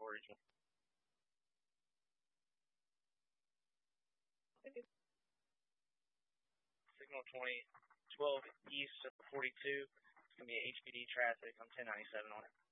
Origin. Signal 2012 east of 42. It's going to be HPD traffic on 1097 on it.